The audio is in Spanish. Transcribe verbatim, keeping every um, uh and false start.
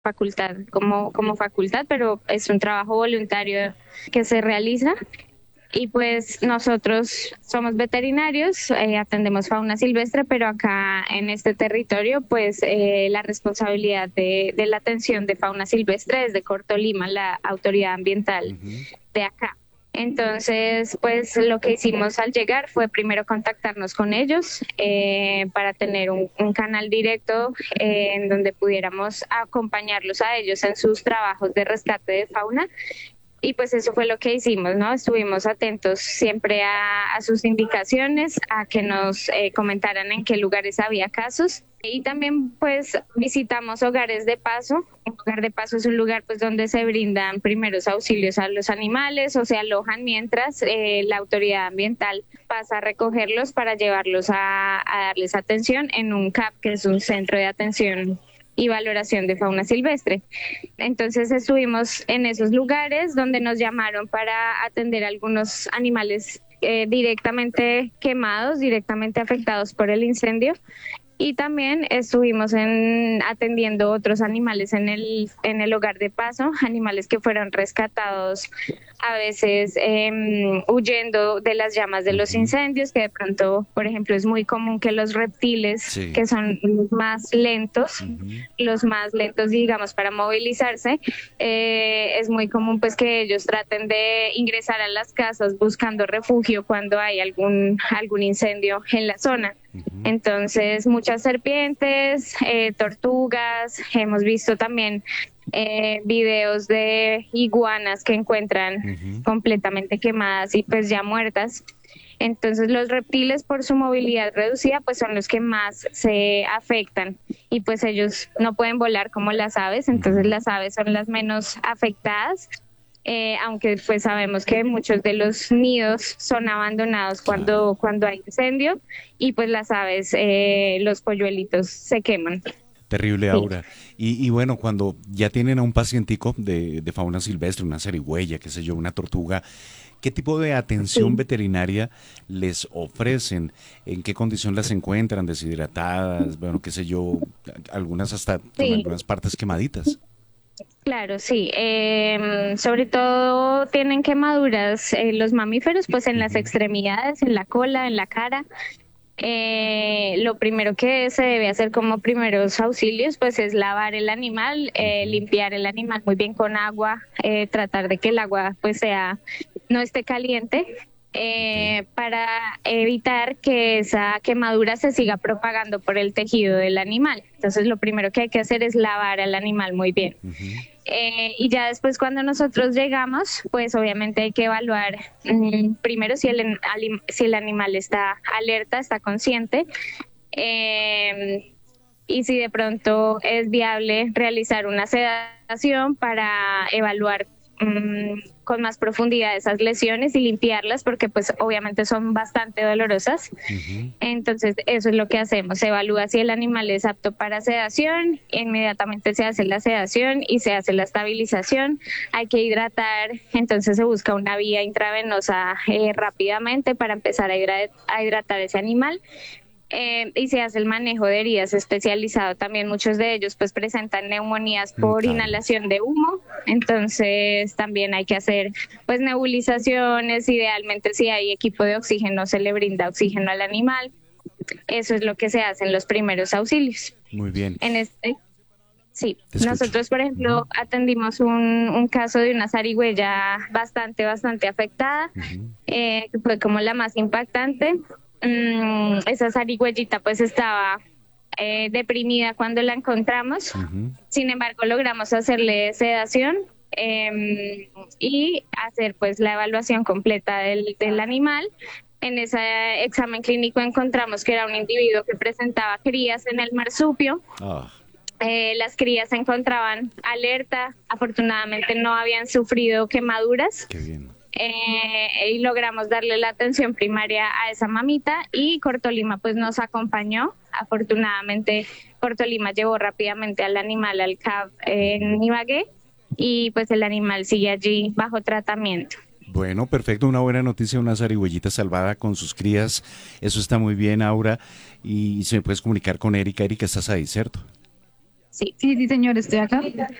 facultad, como, como facultad, pero es un trabajo voluntario que se realiza. Y pues nosotros somos veterinarios, eh, atendemos fauna silvestre, pero acá en este territorio, pues eh, la responsabilidad de, de la atención de fauna silvestre es de Cortolima, la autoridad ambiental Ujú. de acá. Entonces, pues lo que hicimos al llegar fue primero contactarnos con ellos eh, para tener un, un canal directo eh, en donde pudiéramos acompañarlos a ellos en sus trabajos de rescate de fauna y pues eso fue lo que hicimos, ¿no? Estuvimos atentos siempre a, a sus indicaciones, a que nos eh, comentaran en qué lugares había casos. Y también pues visitamos hogares de paso. Un hogar de paso es un lugar pues donde se brindan primeros auxilios a los animales o se alojan mientras eh, la autoridad ambiental pasa a recogerlos para llevarlos a, a darles atención en un C A P, que es un centro de atención y valoración de fauna silvestre. Entonces estuvimos en esos lugares donde nos llamaron para atender a algunos animales eh, directamente quemados, directamente afectados por el incendio. Y también estuvimos en, atendiendo otros animales en el, en el hogar de paso, animales que fueron rescatados a veces eh, huyendo de las llamas de los Ujú. incendios, que de pronto, por ejemplo, es muy común que los reptiles, Sí. que son los más lentos, Ujú. los más lentos, digamos, para movilizarse, eh, es muy común pues que ellos traten de ingresar a las casas buscando refugio cuando hay algún, algún incendio en la zona. Ujú. Entonces, muchas serpientes, eh, tortugas, hemos visto también eh, videos de iguanas que encuentran Ujú. completamente quemadas y pues ya muertas. Entonces, los reptiles por su movilidad reducida pues son los que más se afectan y pues ellos no pueden volar como las aves, entonces Ujú. las aves son las menos afectadas, eh, aunque pues sabemos que muchos de los nidos son abandonados Claro. cuando, cuando hay incendio y pues las aves, eh, los polluelitos se queman. Terrible, Sí. Aura. Y, y bueno, cuando ya tienen a un pacientico de, de fauna silvestre, una zarigüeya, qué sé yo, una tortuga, ¿qué tipo de atención Sí. veterinaria les ofrecen? ¿En qué condición las encuentran? ¿Deshidratadas? Bueno, qué sé yo, algunas hasta con Sí, algunas partes quemaditas. claro, sí. Em, sobre todo tienen quemaduras eh, los mamíferos, pues en las Ujú. extremidades, en la cola, en la cara. Eh, lo primero que se debe hacer como primeros auxilios, pues es lavar el animal, eh, Ujú. limpiar el animal muy bien con agua, eh, tratar de que el agua pues sea, no esté caliente, Ok. eh, para evitar que esa quemadura se siga propagando por el tejido del animal. Entonces, lo primero que hay que hacer es lavar al animal muy bien. Ujú. Eh, y ya después cuando nosotros llegamos, pues obviamente hay que evaluar mm, primero si el, si el animal está alerta, está consciente, eh, y si de pronto es viable realizar una sedación para evaluar mmm, con más profundidad esas lesiones y limpiarlas porque pues obviamente son bastante dolorosas. Ujú. Entonces eso es lo que hacemos, se evalúa si el animal es apto para sedación, inmediatamente se hace la sedación y se hace la estabilización, hay que hidratar, entonces se busca una vía intravenosa eh, rápidamente para empezar a, hidra- a hidratar ese animal, eh, y se hace el manejo de heridas especializado. También muchos de ellos pues presentan neumonías Mm. por Claro. inhalación de humo, entonces también hay que hacer pues nebulizaciones, idealmente si hay equipo de oxígeno se le brinda oxígeno al animal. Eso es lo que se hace en los primeros auxilios. Muy bien. En este, sí, Te escucho. nosotros por Ujú. ejemplo atendimos un, un caso de una zarigüeya bastante, bastante afectada, Ujú. eh, que fue como la más impactante. Mm, esa zarigüeyita pues estaba eh, deprimida cuando la encontramos. Ujú. Sin embargo, logramos hacerle sedación eh, y hacer pues la evaluación completa del, del animal. En ese examen clínico encontramos que era un individuo que presentaba crías en el marsupio. Ah, Eh, las crías se encontraban alerta, afortunadamente no habían sufrido quemaduras, qué bien. eh, y logramos darle la atención primaria a esa mamita y Cortolima pues nos acompañó. Afortunadamente Cortolima llevó rápidamente al animal al C A V Ujú. en Ibagué y pues el animal sigue allí bajo tratamiento. Bueno, perfecto, una buena noticia, una zarigüeyita salvada con sus crías, eso está muy bien, Aura, y se me puedes comunicar con Erika. Erika, estás ahí, ¿cierto? Sí. Sí, sí, señor, estoy acá.